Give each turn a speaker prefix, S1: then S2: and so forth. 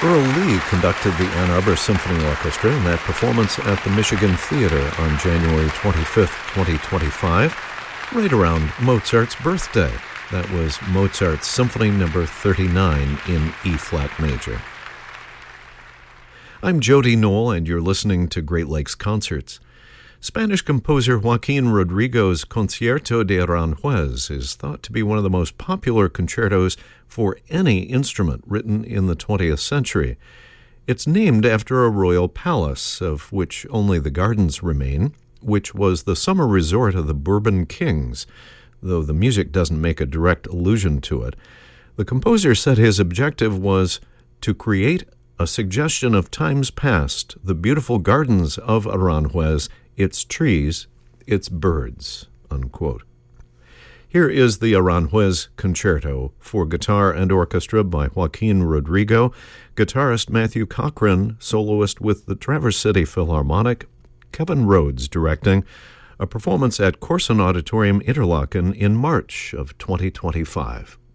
S1: Earl Lee conducted the Ann Arbor Symphony Orchestra in that performance at the Michigan Theater on January 25th, 2025, right around Mozart's birthday. That was Mozart's Symphony No. 39 in E-flat major. I'm Jody Knoll, and you're listening to Great Lakes Concerts. Spanish composer Joaquin Rodrigo's Concierto de Aranjuez is thought to be one of the most popular concertos for any instrument written in the 20th century. It's named after a royal palace, of which only the gardens remain, which was the summer resort of the Bourbon kings, though the music doesn't make a direct allusion to it. The composer said his objective was to create a suggestion of times past, the beautiful gardens of Aranjuez, its trees, its birds, unquote. Here is the Aranjuez Concerto for guitar and orchestra by Joaquin Rodrigo, guitarist Matthew Cochran, soloist with the Traverse City Philharmonic, Kevin Rhodes directing, a performance at Corson Auditorium Interlaken in March of 2025.